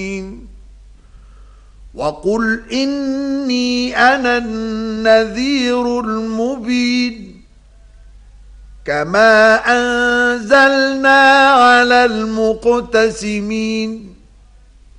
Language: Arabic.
وقل إني أنا النذير المبين كما أنزلنا على المقتسمين